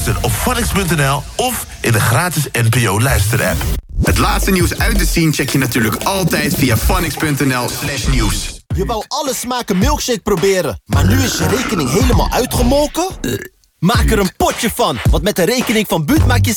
Luister op phonics.nl of in de gratis NPO luisterapp. Het laatste nieuws uit de scene check je natuurlijk altijd via phonics.nl/nieuws. Je wou alle smaken milkshake proberen, maar nu is je rekening helemaal uitgemolken? Maak er een potje van, want met de rekening van Buut maak je